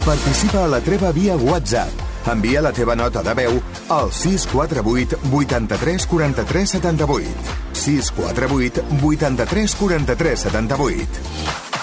Participa a la treva via WhatsApp. Envia la teva nota de veu al 648 83 43 78. 648 83 43 78.